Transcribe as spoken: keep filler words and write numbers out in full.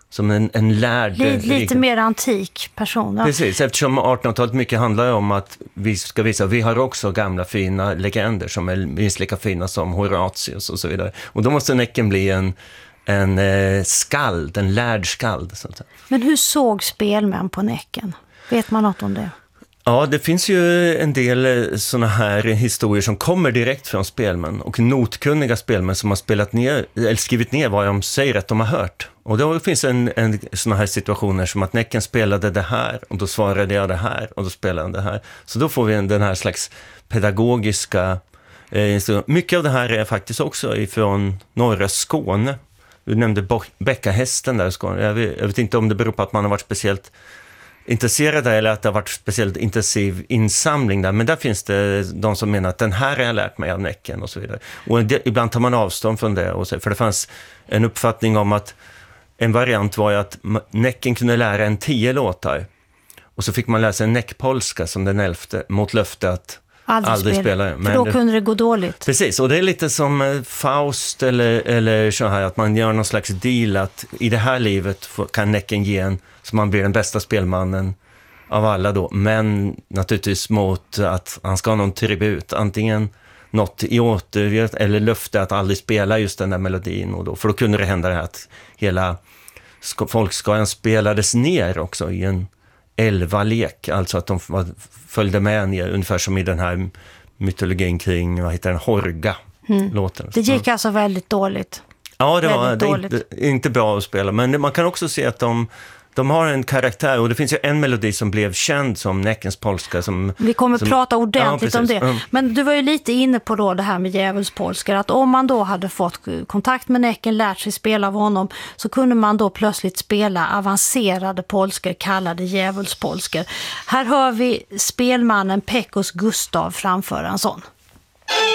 som en, en lärd... Lite, lite mer antik person. Ja. Precis, eftersom artonhundratalet mycket handlar om att vi ska visa, vi har också gamla fina legender som är minst lika fina som Horatius och så vidare. Och då måste Näcken bli en, en eh, skald, en lärd skald. Så att säga. Men hur såg spelmän på Näcken? Vet man något om det? Ja, det finns ju en del såna här historier som kommer direkt från spelmän och notkunniga spelmän som har spelat ner, eller skrivit ner vad de säger att de har hört. Och då finns en, en såna här situationer som att Näcken spelade det här och då svarade jag det här och då spelade han det här. Så då får vi en, den här slags pedagogiska eh, mycket av det här är faktiskt också ifrån norra Skåne. Du nämnde Bo- Bäckahästen där i Skåne. Jag vet, jag vet inte om det beror på att man har varit speciellt intresserade eller att det har varit speciellt intensiv insamling där. Men där finns det de som menar att den här har jag lärt mig av Näcken och så vidare. Och det, ibland tar man avstånd från det. Och så, för det fanns en uppfattning om att en variant var ju att Näcken kunde lära en tio låtar. Och så fick man läsa en näckpolska som den elfte mot löfte att aldrig, aldrig spela. spela. För då kunde det gå dåligt. Precis, och det är lite som Faust eller, eller så här att man gör någon slags deal att i det här livet kan Näcken ge en så man blir den bästa spelmannen av alla då. Men naturligtvis mot att han ska ha någon tribut. Antingen något i åter eller löfte att aldrig spela just den där melodin. Och då, för då kunde det hända det här att hela folkskaran spelades ner också i en elva-lek. Alltså att de följde med ner ungefär som i den här mytologin kring, vad heter den, Horga-låten. Mm. Det gick alltså väldigt dåligt. Ja, det var det inte, inte bra att spela. Men man kan också se att de De har en karaktär och det finns ju en melodi som blev känd som Näckens polska. Som, Vi kommer som, prata ordentligt ja, om det. Mm. Men du var ju lite inne på då det här med djävulspolskar. Att om man då hade fått kontakt med Näcken, lärt sig spela av honom, så kunde man då plötsligt spela avancerade polskor kallade djävulspolskor. Här hör vi spelmannen Pekos Gustav framföra en sån.